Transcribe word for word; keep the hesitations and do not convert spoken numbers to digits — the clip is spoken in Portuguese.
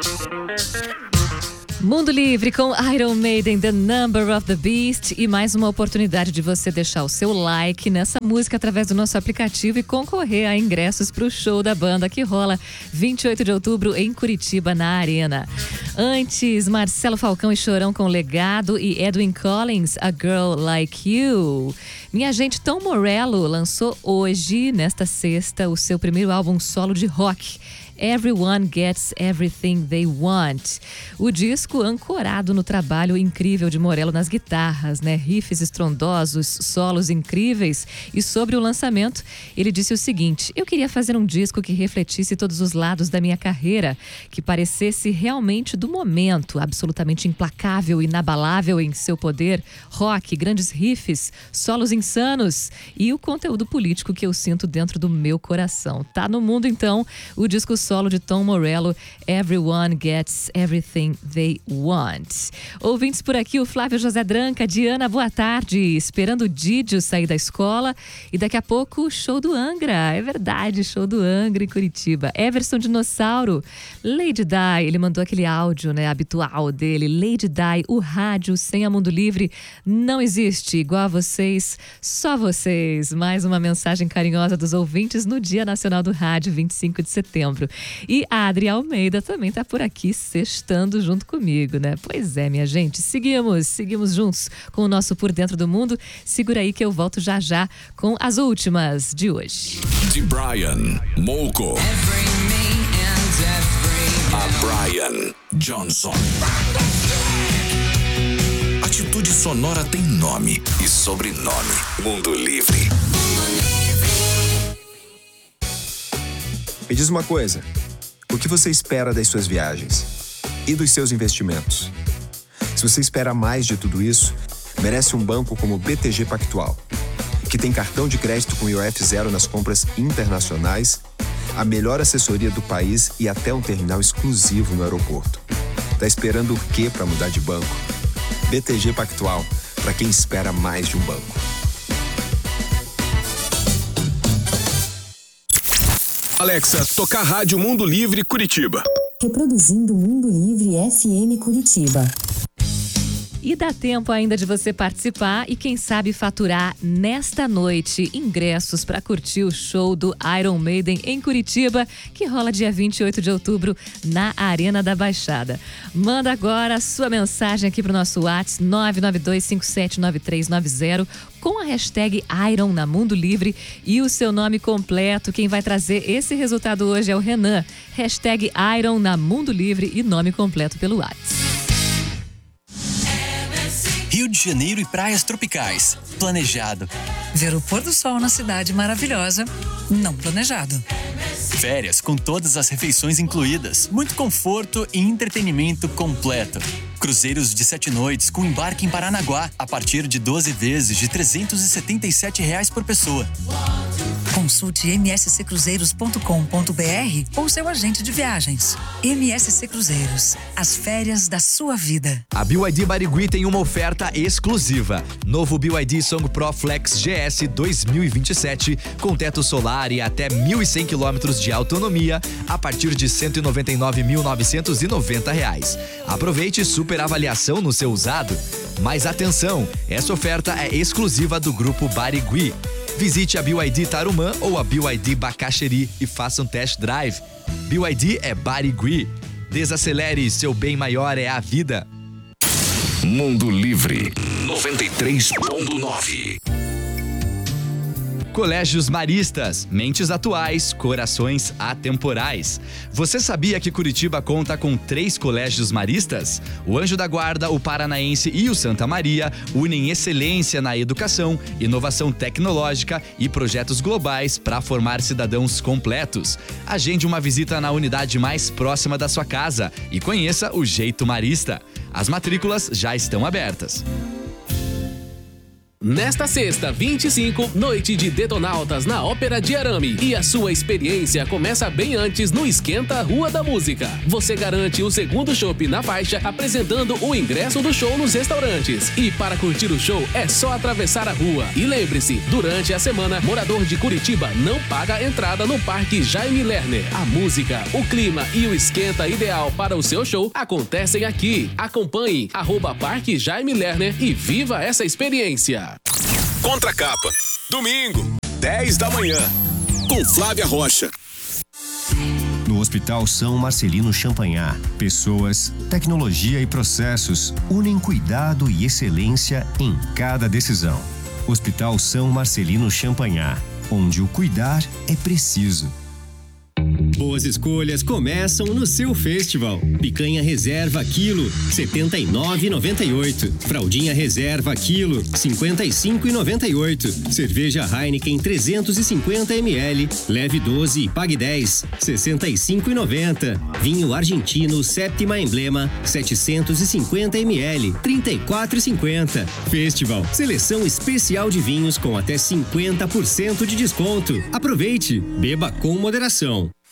Mundo Livre com Iron Maiden, The Number of the Beast, e mais uma oportunidade de você deixar o seu like nessa música através do nosso aplicativo e concorrer a ingressos para o show da banda que rola vinte e oito de outubro em Curitiba, na Arena. Antes, Marcelo Falcão e Chorão com Legado e Edwin Collins, A Girl Like You. Minha gente, Tom Morello lançou hoje, nesta sexta, o seu primeiro álbum solo de rock, Everyone Gets Everything They Want. O disco ancorado no trabalho incrível de Morello nas guitarras, né? Riffs estrondosos, solos incríveis. E sobre o lançamento, ele disse o seguinte: eu queria fazer um disco que refletisse todos os lados da minha carreira, que parecesse realmente do momento, absolutamente implacável, inabalável em seu poder, rock, grandes riffs, solos insanos e o conteúdo político que eu sinto dentro do meu coração. Tá no mundo, então, o disco solo de Tom Morello, Everyone Gets Everything They Want. Ouvintes por aqui, o Flávio José Dranca. Diana, boa tarde. Esperando o Didio sair da escola e daqui a pouco o show do Angra. É verdade, show do Angra em Curitiba. Everson Dinossauro. Lady Di, ele mandou aquele áudio, né, habitual dele. Lady Di, o rádio sem a Mundo Livre não existe. Igual a vocês, só vocês. Mais uma mensagem carinhosa dos ouvintes no Dia Nacional do Rádio, vinte e cinco de setembro. E a Adri Almeida também tá por aqui sextando junto comigo, né? Pois é, minha gente, seguimos, seguimos juntos com o nosso Por Dentro do Mundo. Segura aí que eu volto já já com as últimas de hoje. De Brian Molko a Brian Johnson. Atitude Sonora tem nome e sobrenome. Mundo Livre. Me diz uma coisa, o que você espera das suas viagens e dos seus investimentos? Se você espera mais de tudo isso, merece um banco como o B T G Pactual, que tem cartão de crédito com I O F zero nas compras internacionais, a melhor assessoria do país e até um terminal exclusivo no aeroporto. Tá esperando o quê para mudar de banco? B T G Pactual, para quem espera mais de um banco. Alexa, tocar Rádio Mundo Livre Curitiba. Reproduzindo Mundo Livre F M Curitiba. E dá tempo ainda de você participar e quem sabe faturar nesta noite ingressos para curtir o show do Iron Maiden em Curitiba, que rola dia vinte e oito de outubro na Arena da Baixada. Manda agora a sua mensagem aqui pro nosso WhatsApp nove nove dois cinco sete nove três nove zero com a hashtag Iron na Mundo Livre e o seu nome completo. Quem vai trazer esse resultado hoje é o Renan. Hashtag Iron na Mundo Livre e nome completo pelo WhatsApp. Rio de Janeiro e praias tropicais. Planejado. Ver o pôr do sol na cidade maravilhosa. Não planejado. Férias com todas as refeições incluídas. Muito conforto e entretenimento completo. Cruzeiros de sete noites com embarque em Paranaguá a partir de doze vezes de trezentos e setenta e sete reais por pessoa. Consulte m s c cruzeiros ponto com ponto b r ou seu agente de viagens. M S C Cruzeiros, as férias da sua vida. A B Y D Barigui tem uma oferta exclusiva. Novo B Y D Song Pro Flex G S dois mil e vinte e sete com teto solar e até mil e cem quilômetros de autonomia a partir de cento e noventa e nove mil novecentos e noventa reais. Aproveite super avaliação no seu usado. Mas atenção, essa oferta é exclusiva do Grupo Barigui. Visite a B Y D Tarumã ou a B Y D Bacaxeri e faça um test drive. B Y D é Barigui. Desacelere, seu bem maior é a vida. Mundo Livre noventa e três ponto nove. Colégios Maristas, mentes atuais, corações atemporais. Você sabia que Curitiba conta com três colégios maristas? O Anjo da Guarda, o Paranaense e o Santa Maria unem excelência na educação, inovação tecnológica e projetos globais para formar cidadãos completos. Agende uma visita na unidade mais próxima da sua casa e conheça o Jeito Marista. As matrículas já estão abertas. Nesta sexta, vinte e cinco, noite de Detonautas na Ópera de Arame. E a sua experiência começa bem antes no Esquenta Rua da Música. Você garante o segundo chopp na faixa, apresentando o ingresso do show nos restaurantes. E para curtir o show é só atravessar a rua. E lembre-se, durante a semana, morador de Curitiba não paga entrada no Parque Jaime Lerner. A música, o clima e o esquenta ideal para o seu show acontecem aqui. Acompanhe arroba Parque Jaime Lerner e viva essa experiência. Contracapa, domingo, dez da manhã, com Flávia Rocha. No Hospital São Marcelino Champagnat, pessoas, tecnologia e processos unem cuidado e excelência em cada decisão. Hospital São Marcelino Champagnat, onde o cuidar é preciso. Boas escolhas começam no seu festival. Picanha reserva quilo, setenta e nove reais e noventa e oito centavos. Fraldinha reserva quilo, cinquenta e cinco reais e noventa e oito centavos. Cerveja Heineken trezentos e cinquenta mililitros, leve doze e pague dez, sessenta e cinco reais e noventa centavos. Vinho argentino Séptima Emblema, setecentos e cinquenta mililitros, trinta e quatro reais e cinquenta centavos. Festival, seleção especial de vinhos com até cinquenta por cento de desconto. Aproveite, beba com moderação.